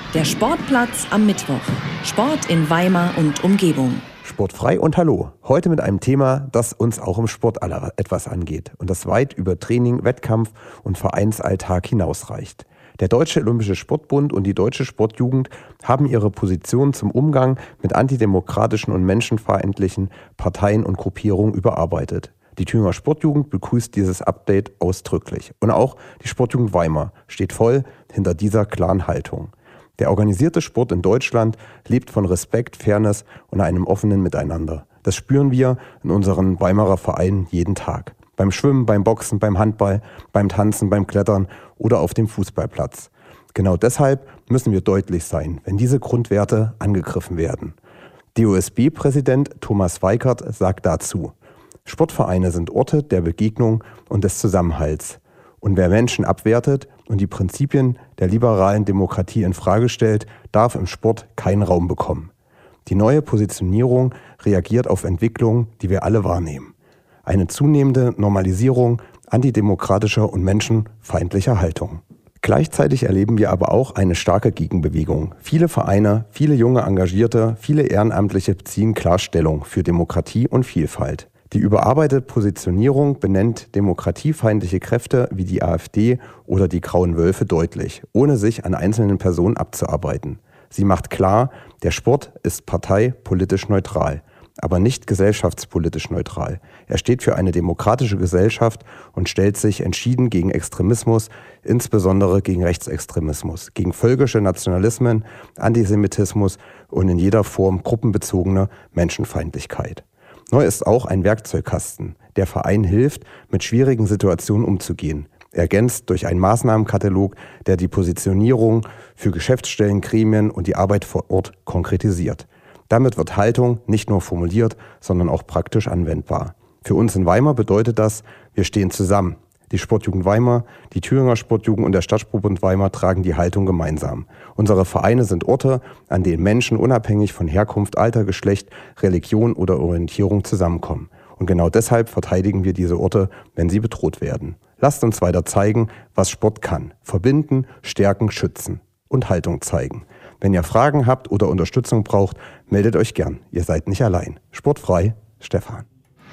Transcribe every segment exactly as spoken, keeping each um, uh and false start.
Der Sportplatz am Mittwoch. Sport in Weimar und Umgebung. Sportfrei und hallo. Heute mit einem Thema, das uns auch im Sport aller etwas angeht und das weit über Training, Wettkampf und Vereinsalltag hinausreicht. Der Deutsche Olympische Sportbund und die Deutsche Sportjugend haben ihre Position zum Umgang mit antidemokratischen und menschenfeindlichen Parteien und Gruppierungen überarbeitet. Die Thüringer Sportjugend begrüßt dieses Update ausdrücklich. Und auch die Sportjugend Weimar steht voll hinter dieser klaren Haltung. Der organisierte Sport in Deutschland lebt von Respekt, Fairness und einem offenen Miteinander. Das spüren wir in unseren Weimarer Vereinen jeden Tag. Beim Schwimmen, beim Boxen, beim Handball, beim Tanzen, beim Klettern oder auf dem Fußballplatz. Genau deshalb müssen wir deutlich sein, wenn diese Grundwerte angegriffen werden. D O S B-Präsident Thomas Weikert sagt dazu: Sportvereine sind Orte der Begegnung und des Zusammenhalts. Und wer Menschen abwertet und die Prinzipien der liberalen Demokratie in Frage stellt, darf im Sport keinen Raum bekommen. Die neue Positionierung reagiert auf Entwicklungen, die wir alle wahrnehmen. Eine zunehmende Normalisierung antidemokratischer und menschenfeindlicher Haltung. Gleichzeitig erleben wir aber auch eine starke Gegenbewegung. Viele Vereine, viele junge Engagierte, viele Ehrenamtliche beziehen klar Stellung für Demokratie und Vielfalt. Die überarbeitete Positionierung benennt demokratiefeindliche Kräfte wie die AfD oder die Grauen Wölfe deutlich, ohne sich an einzelnen Personen abzuarbeiten. Sie macht klar, der Sport ist parteipolitisch neutral, aber nicht gesellschaftspolitisch neutral. Er steht für eine demokratische Gesellschaft und stellt sich entschieden gegen Extremismus, insbesondere gegen Rechtsextremismus, gegen völkische Nationalismen, Antisemitismus und in jeder Form gruppenbezogene Menschenfeindlichkeit. Neu ist auch ein Werkzeugkasten. Der Verein hilft, mit schwierigen Situationen umzugehen. Ergänzt durch einen Maßnahmenkatalog, der die Positionierung für Geschäftsstellen, Gremien und die Arbeit vor Ort konkretisiert. Damit wird Haltung nicht nur formuliert, sondern auch praktisch anwendbar. Für uns in Weimar bedeutet das, wir stehen zusammen. Die Sportjugend Weimar, die Thüringer Sportjugend und der Stadtsportbund Weimar tragen die Haltung gemeinsam. Unsere Vereine sind Orte, an denen Menschen unabhängig von Herkunft, Alter, Geschlecht, Religion oder Orientierung zusammenkommen. Und genau deshalb verteidigen wir diese Orte, wenn sie bedroht werden. Lasst uns weiter zeigen, was Sport kann. Verbinden, stärken, schützen und Haltung zeigen. Wenn ihr Fragen habt oder Unterstützung braucht, meldet euch gern. Ihr seid nicht allein. Sportfrei, Stefan.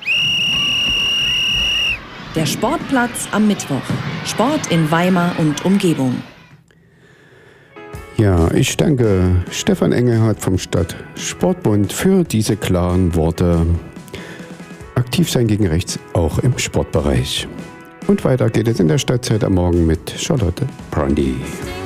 Der Sportplatz am Mittwoch. Sport in Weimar und Umgebung. Ja, ich danke Stefan Engelhardt vom Stadtsportbund für diese klaren Worte. Aktiv sein gegen rechts, auch im Sportbereich. Und weiter geht es in der Stadtzeit am Morgen mit Charlotte Brandy.